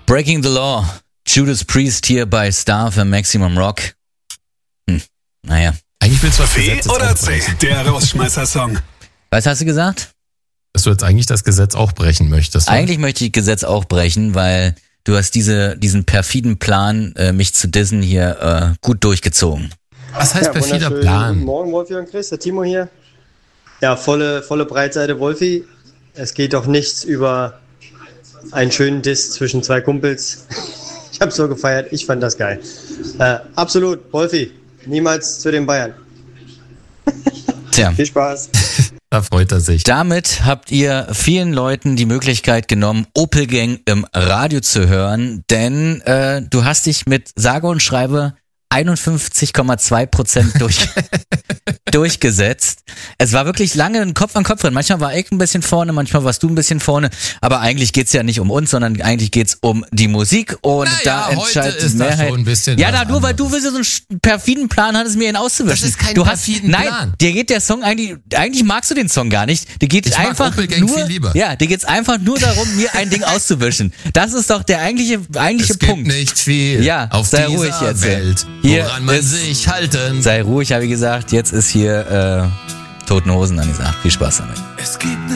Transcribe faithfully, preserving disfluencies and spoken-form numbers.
Breaking the Law. Judas Priest hier bei Star für Maximum Rock. Hm, naja. Eigentlich willst du das B Gesetz oder auch C, brechen. der Rausschmeißer-Song. Was hast du gesagt? Dass du jetzt eigentlich das Gesetz auch brechen möchtest. Oder? Eigentlich möchte ich Gesetz auch brechen, weil du hast diese, diesen perfiden Plan, äh, mich zu dissen, hier äh, gut durchgezogen. Was heißt Ja, perfider wunderschönen Plan? Guten Morgen, Wolfi und Chris, der Timo hier. Ja, volle, volle Breitseite, Wolfi. Es geht doch nichts über einen schönen Diss zwischen zwei Kumpels. Ich habe so gefeiert, ich fand das geil. Äh, absolut, Wolfi, niemals zu den Bayern. Tja. Viel Spaß. Da freut er sich. Damit habt ihr vielen Leuten die Möglichkeit genommen, Opel Gang im Radio zu hören, denn äh, du hast dich mit sage und schreibe einundfünfzig Komma zwei Prozent durch, durchgesetzt. Es war wirklich lange ein Kopf an Kopf drin. Manchmal war ich ein bisschen vorne, manchmal warst du ein bisschen vorne. Aber eigentlich geht's ja nicht um uns, sondern eigentlich geht's um die Musik. Und Naja, da heute entscheidet ist die das Mehrheit. schon ein bisschen ja, was da nur weil du anderes. willst so einen sch- perfiden Plan hattest, mir ihn auszuwischen. Das ist kein du hast, perfiden nein, Plan. dir geht der Song eigentlich, eigentlich magst du den Song gar nicht. Dir geht Ich mag einfach Opel Gang nur, viel lieber. ja, dir geht's einfach nur darum, mir ein Ding auszuwischen. Das ist doch der eigentliche, eigentliche Es gibt Punkt. nicht viel Ja, auf sei dieser ruhig jetzt. Welt, Hier woran man ist- sich halten. Sei ruhig, habe ich gesagt. Jetzt ist hier äh, Toten Hosen angesagt. Viel Spaß damit. Es gibt